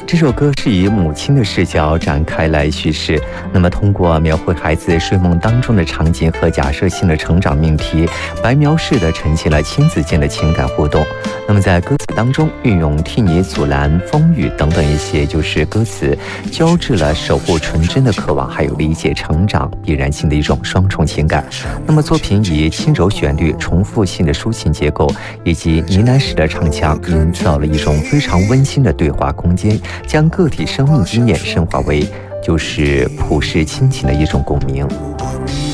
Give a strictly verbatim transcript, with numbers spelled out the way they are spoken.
这首歌是以母亲的视角展开来叙事，那么通过描绘孩子睡梦当中的场景和假设性的成长命题，白描式的呈现了亲子间的情感互动。那么在歌词当中运用替你阻拦风雨等等一些就是歌词，交织了守护纯真的渴望，还有理解成长必然性的一种双重情感。那么作品以轻柔旋律、重复性的抒情结构以及呢喃式的唱腔，营造了一种非常温馨的对话空间，将个体生命经验升华为就是普世亲情的一种共鸣。